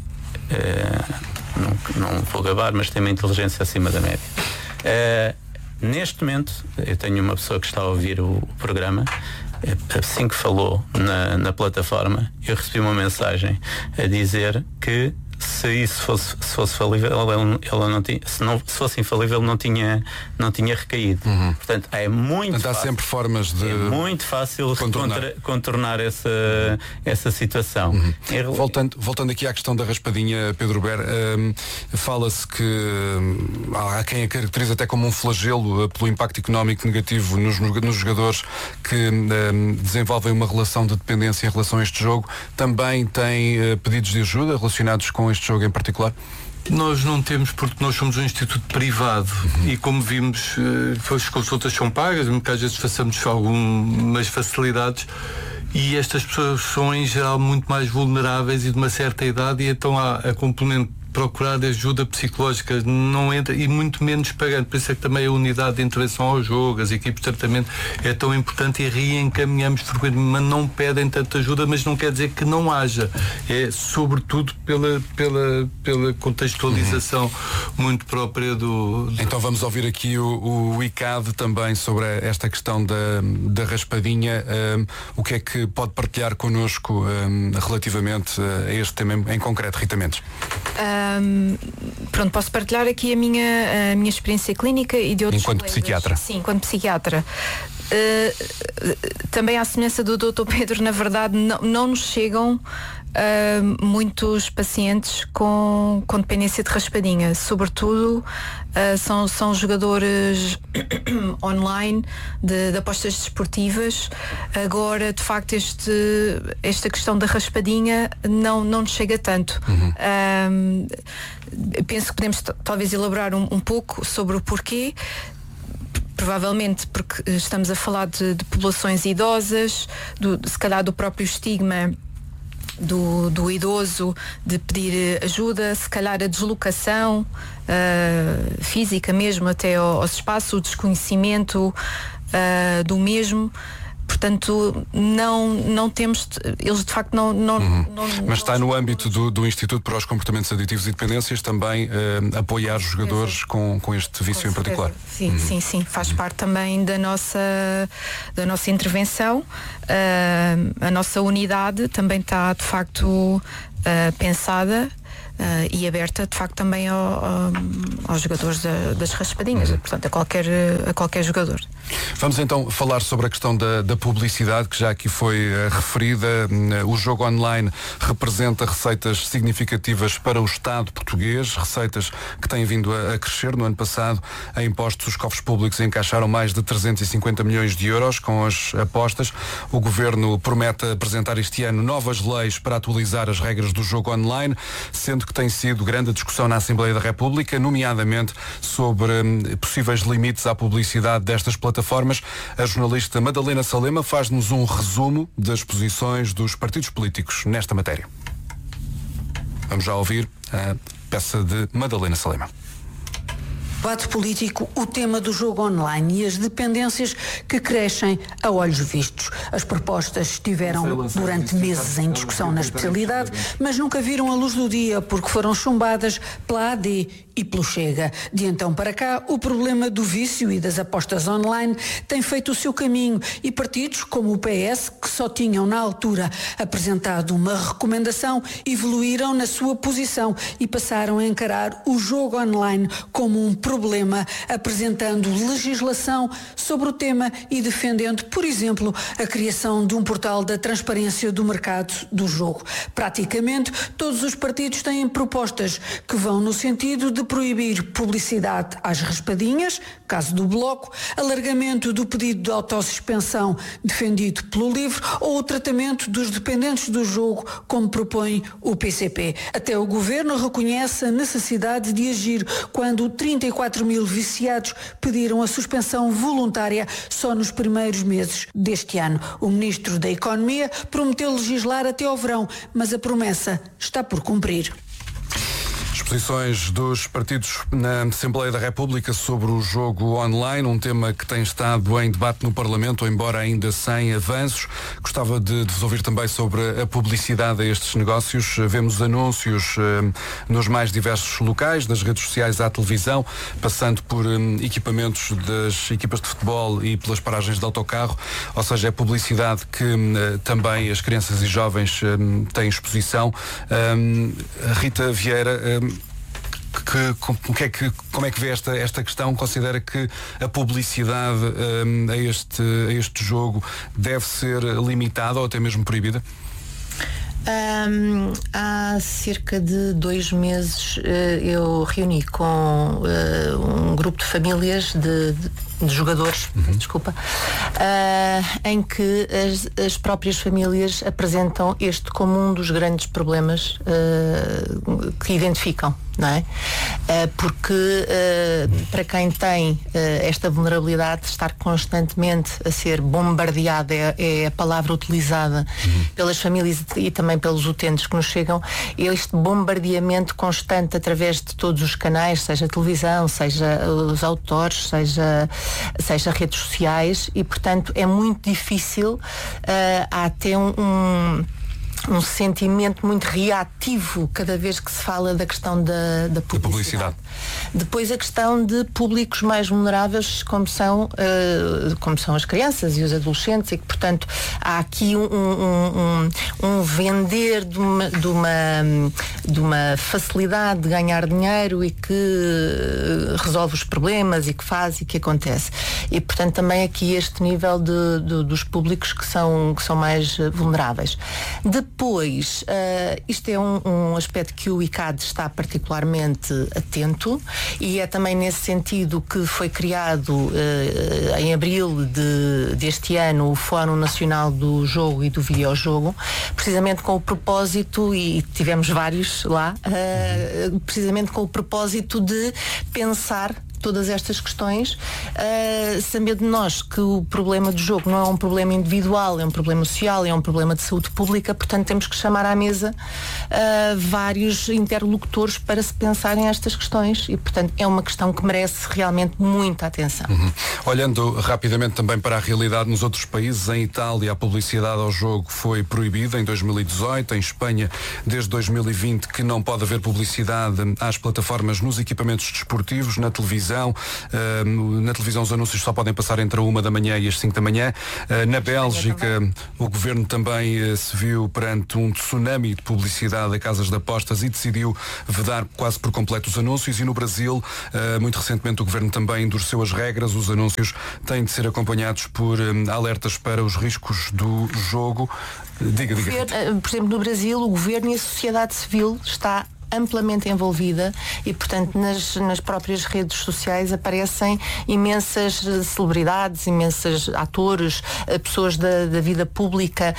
não vou gabar, mas tem uma inteligência acima da média. Neste momento eu tenho uma pessoa que está a ouvir o programa. Assim que falou na plataforma, eu recebi uma mensagem a dizer que se isso fosse falível, ela não tinha, se fosse infalível, não tinha recaído. Portanto, é muito Portanto, há fácil, sempre formas de muito fácil contornar essa situação. Voltando aqui à questão da raspadinha, Pedro Ber, fala-se que há quem a caracteriza até como um flagelo pelo impacto económico negativo nos jogadores que desenvolvem uma relação de dependência em relação a este jogo. Também tem pedidos de ajuda relacionados com este jogo em particular? Nós não temos, porque nós somos um instituto privado e, como vimos, as consultas são pagas, mesmo que às vezes façamos algumas facilidades, e estas pessoas são em geral muito mais vulneráveis e de uma certa idade, e então a componente procurar ajuda psicológica, não entra, e muito menos pagando. Por isso é que também a unidade de intervenção ao jogo, as equipes de tratamento é tão importante, e reencaminhamos frequentemente, mas não pedem tanta ajuda, mas não quer dizer que não haja. É sobretudo pela contextualização muito própria do... Então vamos ouvir aqui o ICAD também sobre esta questão da raspadinha. O que é que pode partilhar connosco relativamente a este tema em concreto, Rita Mendes? Pronto, posso partilhar aqui a minha experiência clínica e de outros enquanto colegas. psiquiatra. Sim, enquanto psiquiatra. Também à semelhança do Dr. Pedro, na verdade não nos chegam muitos pacientes com dependência de raspadinha, sobretudo são jogadores online de apostas desportivas. Agora, de facto, esta questão da raspadinha não nos chega tanto. Penso que podemos talvez elaborar um pouco sobre o porquê. Provavelmente porque estamos a falar de populações idosas, se calhar do próprio estigma do idoso de pedir ajuda, se calhar a deslocação física mesmo até aos espaços, o desconhecimento do mesmo. Portanto, não temos, eles de facto não mas está no âmbito do Instituto para os Comportamentos Aditivos e Dependências também apoiar os jogadores com este vício em particular. Sim, faz parte também da nossa intervenção. A nossa unidade também está de facto pensada e aberta de facto também aos jogadores das raspadinhas, portanto a qualquer jogador. Vamos então falar sobre a questão da publicidade, que já aqui foi referida. O jogo online representa receitas significativas para o Estado português, receitas que têm vindo a crescer. No ano passado, a impostos, os cofres públicos encaixaram mais de 350 milhões de euros com as apostas. O Governo promete apresentar este ano novas leis para atualizar as regras do jogo online, sendo que tem sido grande a discussão na Assembleia da República, nomeadamente sobre possíveis limites à publicidade destas plataformas. A jornalista Madalena Salema faz-nos um resumo das posições dos partidos políticos nesta matéria. Vamos já ouvir a peça de Madalena Salema. Debate político, o tema do jogo online e as dependências que crescem a olhos vistos. As propostas estiveram durante meses em discussão na especialidade, mas nunca viram a luz do dia porque foram chumbadas pela AD e pelo Chega. De então para cá, o problema do vício e das apostas online tem feito o seu caminho, e partidos como o PS, que só tinham na altura apresentado uma recomendação, evoluíram na sua posição e passaram a encarar o jogo online como um problema, apresentando legislação sobre o tema e defendendo, por exemplo, a criação de um portal da transparência do mercado do jogo. Praticamente todos os partidos têm propostas que vão no sentido de proibir publicidade às raspadinhas, caso do Bloco, alargamento do pedido de autossuspensão defendido pelo LIVRE, ou o tratamento dos dependentes do jogo, como propõe o PCP. Até o Governo reconhece a necessidade de agir quando 34 mil viciados pediram a suspensão voluntária só nos primeiros meses deste ano. O Ministro da Economia prometeu legislar até ao verão, mas a promessa está por cumprir. Posições dos partidos na Assembleia da República sobre o jogo online, um tema que tem estado em debate no Parlamento, embora ainda sem avanços. Gostava de vos ouvir também sobre a publicidade a estes negócios. Vemos anúncios nos mais diversos locais, das redes sociais à televisão, passando por equipamentos das equipas de futebol e pelas paragens de autocarro, ou seja, é publicidade que também as crianças e jovens têm exposição. Rita Vieira, como é que vê esta questão? Considera que a publicidade a este jogo deve ser limitada ou até mesmo proibida? Há cerca de 2 meses eu reuni com um grupo de famílias de jogadores, em que as próprias famílias apresentam este como um dos grandes problemas que identificam não é? Porque para quem tem esta vulnerabilidade, estar constantemente a ser bombardeado é a palavra utilizada pelas famílias e também pelos utentes que nos chegam. Este bombardeamento constante através de todos os canais, seja televisão, seja os outdoors, seja redes sociais, e portanto é muito difícil. Há até um sentimento muito reativo cada vez que se fala da questão da publicidade. Depois a questão de públicos mais vulneráveis, como são as crianças e os adolescentes, e que portanto há aqui um vender de uma facilidade de ganhar dinheiro e que resolve os problemas e que faz e que acontece. E portanto também aqui este nível dos públicos que são mais vulneráveis. Depois, isto é um aspecto que o ICAD está particularmente atento, e é também nesse sentido que foi criado em abril deste ano o Fórum Nacional do Jogo e do Videojogo, precisamente com o propósito, e tivemos vários lá, precisamente com o propósito de pensar todas estas questões, sabendo nós que o problema do jogo não é um problema individual, é um problema social, é um problema de saúde pública, portanto temos que chamar à mesa vários interlocutores para se pensarem estas questões, e portanto é uma questão que merece realmente muita atenção. Olhando rapidamente também para a realidade nos outros países, em Itália a publicidade ao jogo foi proibida em 2018, em Espanha desde 2020 que não pode haver publicidade às plataformas nos equipamentos desportivos, na televisão. Na televisão os anúncios só podem passar entre a 1 da manhã e as 5 da manhã. Na Bélgica o governo também se viu perante um tsunami de publicidade a casas de apostas e decidiu vedar quase por completo os anúncios. E no Brasil, muito recentemente, o governo também endureceu as regras. Os anúncios têm de ser acompanhados por alertas para os riscos do jogo. Diga. Por exemplo, no Brasil, o governo e a sociedade civil está amplamente envolvida, e portanto nas próprias redes sociais aparecem imensas celebridades, imensos atores, pessoas da vida pública,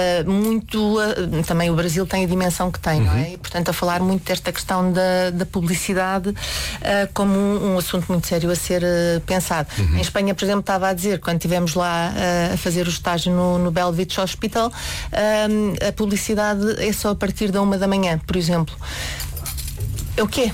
também o Brasil tem a dimensão que tem, não é? E portanto a falar muito desta questão da publicidade como um assunto muito sério a ser pensado. Em Espanha, por exemplo, estava a dizer, quando estivemos lá a fazer o estágio no Bellevitge Hospital, a publicidade é só a partir da 1 da manhã, por exemplo. É o quê?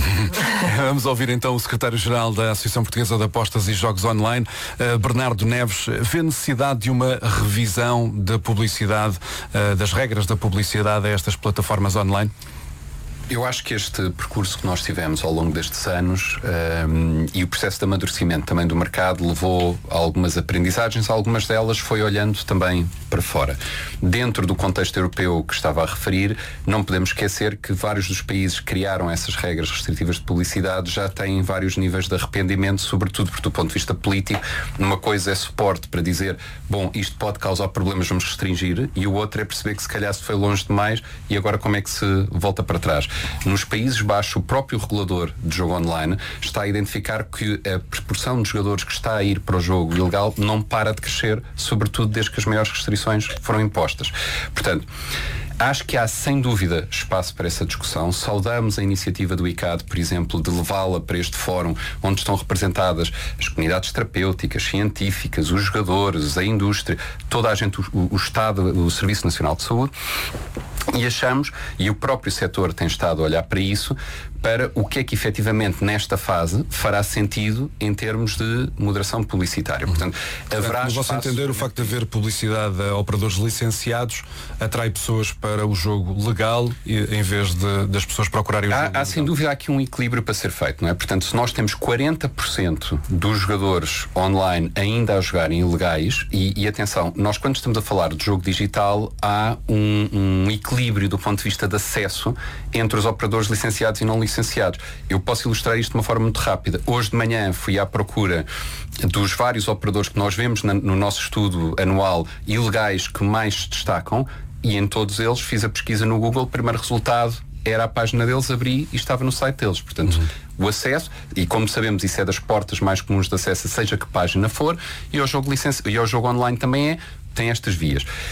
Vamos ouvir então o secretário-geral da Associação Portuguesa de Apostas e Jogos Online, Bernardo Neves. Vê necessidade de uma revisão da publicidade, das regras da publicidade a estas plataformas online? Eu acho que este percurso que nós tivemos ao longo destes anos e o processo de amadurecimento também do mercado levou a algumas aprendizagens. Algumas delas foi olhando também para fora. Dentro do contexto europeu que estava a referir, não podemos esquecer que vários dos países que criaram essas regras restritivas de publicidade já têm vários níveis de arrependimento, sobretudo do ponto de vista político. Uma coisa é suporte para dizer, bom, isto pode causar problemas, vamos restringir, e o outro é perceber que se calhar se foi longe demais e agora como é que se volta para trás. Nos Países Baixos, o próprio regulador de jogo online está a identificar que a proporção de jogadores que está a ir para o jogo ilegal não para de crescer, sobretudo desde que as maiores restrições foram impostas. Portanto, acho que há sem dúvida espaço para essa discussão. Saudamos a iniciativa do ICAD, por exemplo, de levá-la para este fórum onde estão representadas as comunidades terapêuticas, científicas, os jogadores, a indústria, toda a gente, o Estado, o Serviço Nacional de Saúde. E achamos, e o próprio setor tem estado a olhar para isso, para o que é que efetivamente nesta fase fará sentido em termos de moderação publicitária. Portanto, haverá no vosso entender, o facto de haver publicidade a operadores licenciados atrai pessoas para o jogo legal em vez das pessoas procurarem o jogo legal? Há sem dúvida aqui um equilíbrio para ser feito, não é? Portanto, se nós temos 40% dos jogadores online ainda a jogarem ilegais, e atenção, nós quando estamos a falar de jogo digital há um equilíbrio do ponto de vista de acesso entre os operadores licenciados e não licenciados. Eu posso ilustrar isto de uma forma muito rápida. Hoje de manhã fui à procura dos vários operadores que nós vemos no nosso estudo anual ilegais que mais se destacam, e em todos eles fiz a pesquisa no Google. O primeiro resultado era a página deles, abri e estava no site deles. Portanto, o acesso, e como sabemos isso é das portas mais comuns de acesso, seja que página for, e ao jogo online também tem estas vias.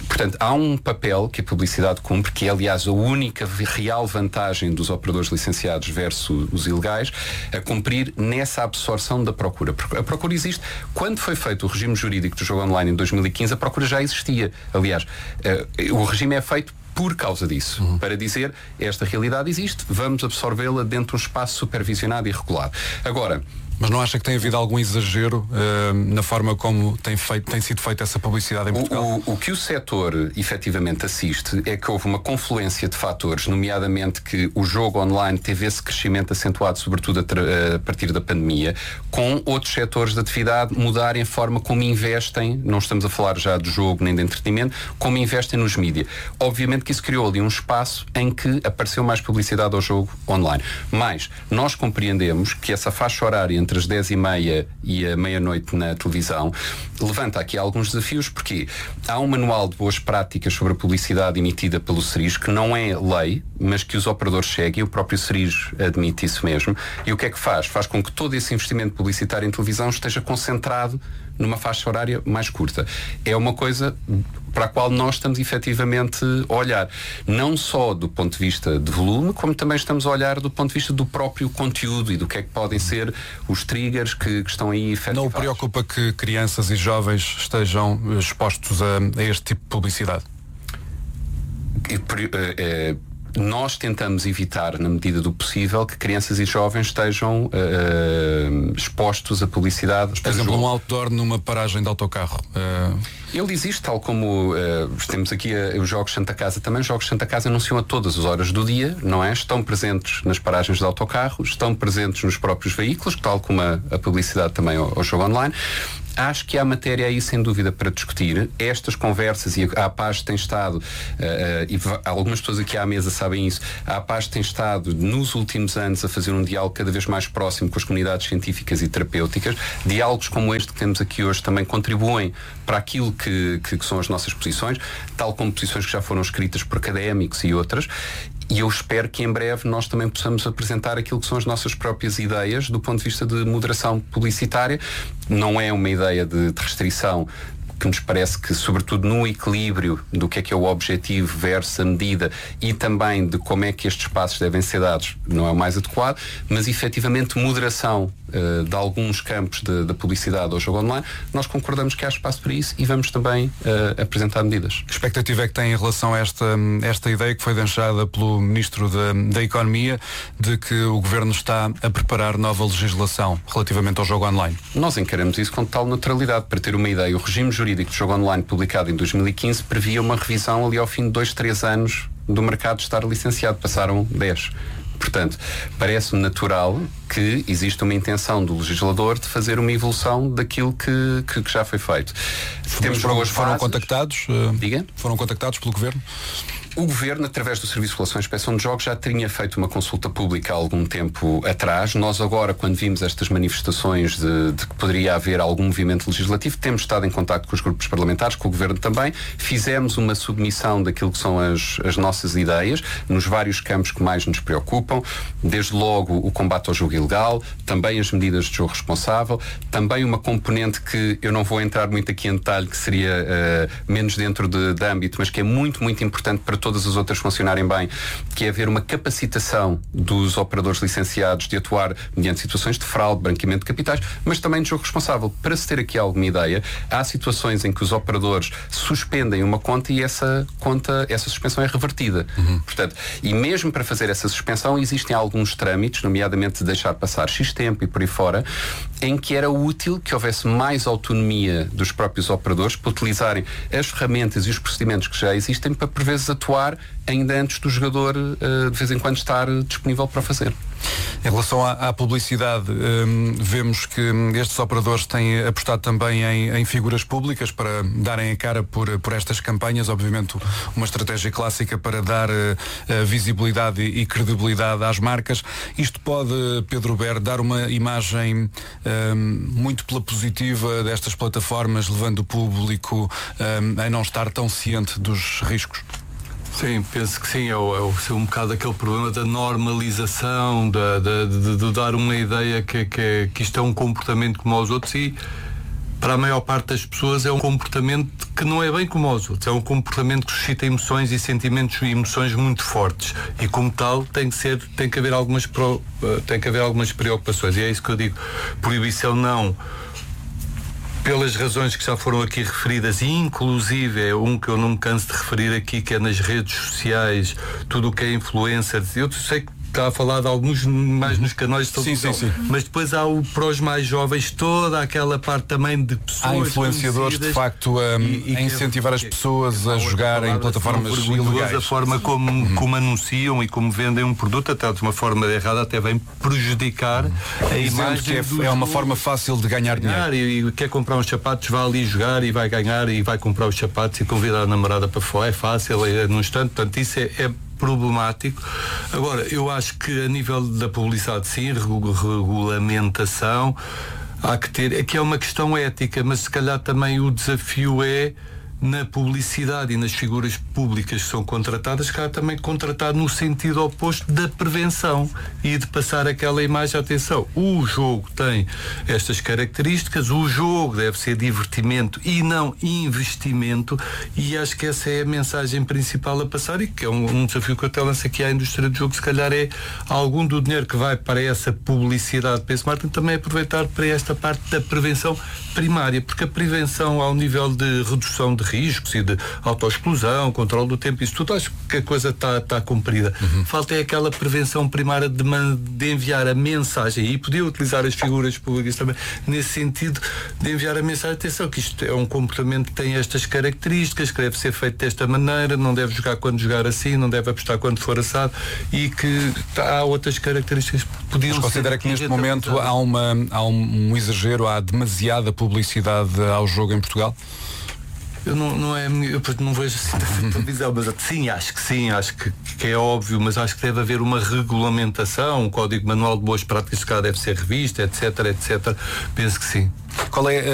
Portanto, há um papel que a publicidade cumpre, que é, aliás, a única real vantagem dos operadores licenciados versus os ilegais, a cumprir nessa absorção da procura. Porque a procura existe. Quando foi feito o regime jurídico do jogo online em 2015, a procura já existia. Aliás, o regime é feito por causa disso, para dizer, esta realidade existe, vamos absorvê-la dentro de um espaço supervisionado e regulado. Agora, mas não acha que tem havido algum exagero na forma como tem sido feita essa publicidade em Portugal? O que o setor efetivamente assiste é que houve uma confluência de fatores, nomeadamente que o jogo online teve esse crescimento acentuado, sobretudo a partir da pandemia, com outros setores de atividade mudarem a forma como investem, não estamos a falar já de jogo nem de entretenimento, como investem nos mídias. Obviamente que isso criou ali um espaço em que apareceu mais publicidade ao jogo online. Mas nós compreendemos que essa faixa horária entre as 10h30 e a meia-noite na televisão levanta aqui alguns desafios, porque há um manual de boas práticas sobre a publicidade emitida pelo SERIS, que não é lei, mas que os operadores seguem, o próprio SERIS admite isso mesmo, e o que é que faz? Faz com que todo esse investimento publicitário em televisão esteja concentrado numa faixa horária mais curta. É uma coisa para a qual nós estamos efetivamente a olhar, não só do ponto de vista de volume, como também estamos a olhar do ponto de vista do próprio conteúdo e do que é que podem ser os triggers que estão aí efetivados. Não o preocupa que crianças e jovens estejam expostos a este tipo de publicidade? Nós tentamos evitar, na medida do possível, que crianças e jovens estejam expostos a publicidade. Por exemplo, um outdoor numa paragem de autocarro. Ele existe, tal como temos aqui os Jogos Santa Casa também. Os Jogos Santa Casa anunciam a todas as horas do dia, não é? Estão presentes nas paragens de autocarro, estão presentes nos próprios veículos, tal como a publicidade também ao jogo online. Acho que há matéria aí, sem dúvida, para discutir. Estas conversas, e a APAS tem estado, e algumas pessoas aqui à mesa sabem isso, a APAS tem estado, nos últimos anos, a fazer um diálogo cada vez mais próximo com as comunidades científicas e terapêuticas. Diálogos como este que temos aqui hoje também contribuem para aquilo que são as nossas posições, tal como posições que já foram escritas por académicos e outras. E eu espero que em breve nós também possamos apresentar aquilo que são as nossas próprias ideias do ponto de vista de moderação publicitária. Não é uma ideia de restrição, que nos parece que, sobretudo no equilíbrio do que é o objetivo versus a medida e também de como é que estes passos devem ser dados, não é o mais adequado, mas efetivamente moderação de alguns campos da publicidade ao jogo online. Nós concordamos que há espaço para isso e vamos também apresentar medidas. Que expectativa é que tem em relação a esta ideia que foi deixada pelo Ministro da Economia, de que o Governo está a preparar nova legislação relativamente ao jogo online? Nós encaramos isso com total naturalidade. Para ter uma ideia, o regime jurídico do jogo online, publicado em 2015, previa uma revisão ali ao fim de 2-3 anos do mercado estar licenciado. Passaram 10. Portanto, parece-me natural que existe uma intenção do legislador de fazer uma evolução daquilo que já foi feito. Foram contactados? Diga? Foram contactados pelo Governo? O Governo, através do Serviço de Relações e Inspeção de Jogos, já tinha feito uma consulta pública há algum tempo atrás. Nós agora, quando vimos estas manifestações de que poderia haver algum movimento legislativo, temos estado em contacto com os grupos parlamentares, com o Governo também. Fizemos uma submissão daquilo que são as nossas ideias, nos vários campos que mais nos preocupam. Desde logo o combate ao jogo ilegal, também as medidas de jogo responsável, também uma componente que eu não vou entrar muito aqui em detalhe, que seria menos dentro de âmbito, mas que é muito, muito importante para todas as outras funcionarem bem, que é haver uma capacitação dos operadores licenciados de atuar mediante situações de fraude, branqueamento de capitais, mas também de jogo responsável. Para se ter aqui alguma ideia, há situações em que os operadores suspendem uma conta e essa suspensão é revertida. Portanto, e mesmo para fazer essa suspensão existem alguns trâmites, nomeadamente de deixar passar X tempo e por aí fora, em que era útil que houvesse mais autonomia dos próprios operadores para utilizarem as ferramentas e os procedimentos que já existem para, por vezes, atuar ainda antes do jogador de vez em quando estar disponível para fazer. Em relação à publicidade, vemos que estes operadores têm apostado também em figuras públicas para darem a cara por estas campanhas, obviamente uma estratégia clássica para dar visibilidade e credibilidade às marcas. Isto pode, Pedro Ber, dar uma imagem muito pela positiva destas plataformas, levando o público a não estar tão ciente dos riscos? Sim, penso que sim, é um bocado aquele problema da normalização, de dar uma ideia que isto é um comportamento como aos outros, e para a maior parte das pessoas é um comportamento que não é bem como os outros, é um comportamento que suscita emoções e sentimentos e emoções muito fortes, e como tal tem que haver algumas preocupações, e é isso que eu digo. Proibição não, pelas razões que já foram aqui referidas, e inclusive é um que eu não me canso de referir aqui, que é nas redes sociais, tudo o que é influencers. Eu sei que está a falar de alguns mais nos canais de televisão, mas depois há para os mais jovens toda aquela parte também de pessoas. Há influenciadores de facto a incentivar as pessoas a jogar em plataformas ilegais. A forma como anunciam e como vendem um produto, até de uma forma errada, até vem prejudicar a imagem. Que é uma forma fácil de ganhar dinheiro. E quer comprar uns sapatos, vai ali jogar e vai ganhar e vai comprar os sapatos e convidar a namorada para fora. É fácil, é num instante. Portanto, isso é problemático. Agora, eu acho que a nível da publicidade, sim, regulamentação, há que ter, aqui é uma questão ética, mas se calhar também o desafio é na publicidade e nas figuras públicas que são contratadas, cá também contratar no sentido oposto da prevenção e de passar aquela imagem. Atenção, o jogo tem estas características, o jogo deve ser divertimento e não investimento, e acho que essa é a mensagem principal a passar, e que é um desafio que eu até lanço aqui à indústria do jogo. Se calhar é algum do dinheiro que vai para essa publicidade, para esse marketing, também aproveitar para esta parte da prevenção primária, porque a prevenção ao nível de redução de riscos e de autoexclusão, controle do tempo, isso tudo, acho que a coisa está cumprida. Falta é aquela prevenção primária de enviar a mensagem, e podia utilizar as figuras públicas também nesse sentido, de enviar a mensagem: atenção, que isto é um comportamento que tem estas características, que deve ser feito desta maneira, não deve jogar quando jogar assim, não deve apostar quando for assado, e que há outras características que podiam ser. Mas considera que neste momento há um exagero, há demasiada publicidade ao jogo em Portugal? Eu não vejo assim tanta televisão, mas sim, acho que é óbvio, mas acho que deve haver uma regulamentação, um código manual de boas práticas que deve ser revisto, etc. Penso que sim. Qual é